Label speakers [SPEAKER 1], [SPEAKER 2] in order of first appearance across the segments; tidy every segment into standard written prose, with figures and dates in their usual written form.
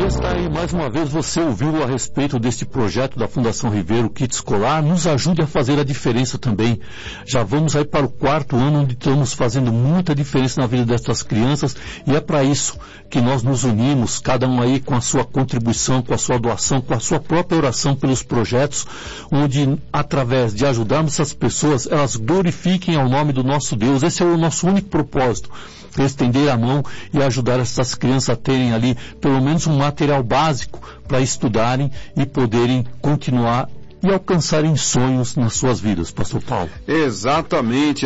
[SPEAKER 1] está aí, mais uma vez você ouviu a respeito deste projeto da Fundação Ribeiro Kit Escolar. Nos ajude a fazer a diferença também. Já vamos aí para o 4º ano, onde estamos fazendo muita diferença na vida dessas crianças, e é para isso que nós nos unimos, cada um aí com a sua contribuição, com a sua doação, com a sua própria oração pelos projetos, onde através de ajudarmos essas pessoas, elas glorifiquem ao nome do nosso Deus. Esse é o nosso único propósito. Estender a mão e ajudar essas crianças a terem ali pelo menos um material básico para estudarem e poderem continuar e alcançarem sonhos nas suas vidas, Pastor Paulo.
[SPEAKER 2] Exatamente.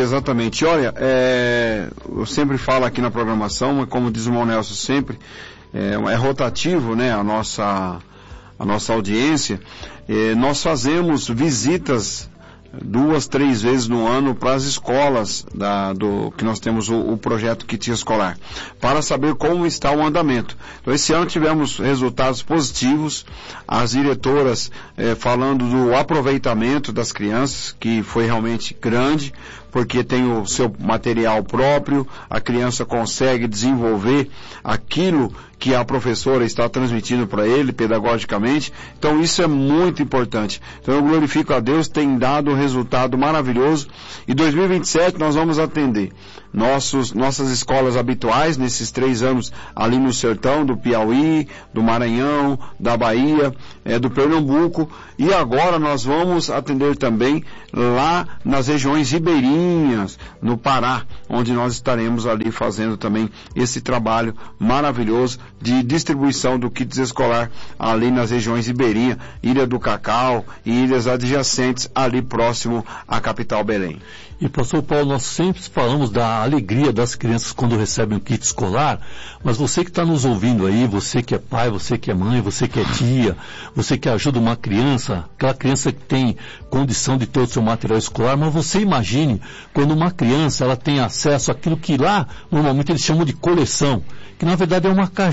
[SPEAKER 2] Olha, eu sempre falo aqui na programação, mas como diz o irmão Nelson sempre, é rotativo, né, a nossa audiência. Nós fazemos visitas 2, 3 vezes no ano para as escolas que nós temos o projeto Kit Escolar, para saber como está o andamento. Então, esse ano tivemos resultados positivos, as diretoras falando do aproveitamento das crianças, que foi realmente grande, porque tem o seu material próprio, a criança consegue desenvolver aquilo que a professora está transmitindo para ele pedagogicamente. Então isso é muito importante. Então eu glorifico a Deus, tem dado um resultado maravilhoso. E 2027 nós vamos atender nossas escolas habituais nesses 3 anos ali no sertão do Piauí, do Maranhão, da Bahia, do Pernambuco, e agora nós vamos atender também lá nas regiões ribeirinhas, no Pará, onde nós estaremos ali fazendo também esse trabalho maravilhoso de distribuição do kit escolar ali nas regiões ribeirinhas, Ilha do Cacau e ilhas adjacentes ali próximo à capital Belém.
[SPEAKER 1] E, pastor Paulo, nós sempre falamos da alegria das crianças quando recebem o kit escolar, mas você que está nos ouvindo aí, você que é pai, você que é mãe, você que é tia, você que ajuda uma criança, aquela criança que tem condição de ter o seu material escolar, mas você imagine quando uma criança ela tem acesso àquilo que lá, normalmente eles chamam de coleção, que na verdade é uma